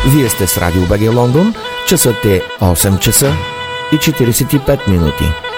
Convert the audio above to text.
Вие сте с Радио БГ Лондон, часът е 8 часа и 45 минути.